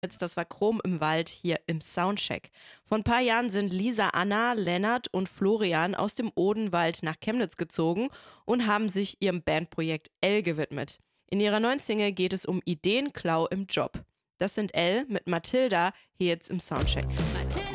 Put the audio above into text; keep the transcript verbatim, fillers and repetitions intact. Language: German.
Das war Chrom im Wald hier im Soundcheck. Vor ein paar Jahren sind Lisa Anna, Lennart und Florian aus dem Odenwald nach Chemnitz gezogen und haben sich ihrem Bandprojekt L gewidmet. In ihrer neuen Single geht es um Ideenklau im Job. Das sind L mit Mathilda hier jetzt im Soundcheck.